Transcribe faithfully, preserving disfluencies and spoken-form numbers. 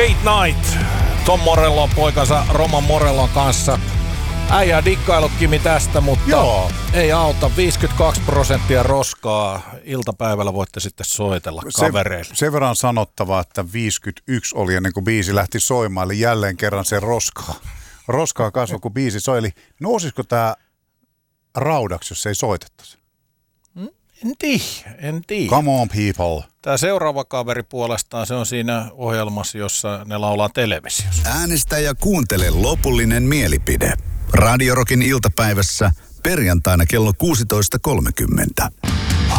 Date Night. Tom Morellon poikansa Roman Morellon kanssa. Äijä dikkailu Kimi tästä, mutta Joo. ei auta. viisikymmentäkaksi prosenttia roskaa. Iltapäivällä voitte sitten soitella kavereille. Sen, sen verran sanottavaa, että viisikymmentäyksi oli ennen kuin biisi lähti soimaan, eli jälleen kerran se roskaa. Roskaa kasvoi, kun biisi soi. Eli nousisiko tämä raudaksi, jos ei soitettaisi? En tiedä, en tiedä. Come on people. Tämä seuraava kaveri puolestaan, se on siinä ohjelmassa, jossa ne laulaa televisiossa. Äänestä ja kuuntele lopullinen mielipide. Radio Rockin iltapäivässä perjantaina kello kuusitoista kolmekymmentä.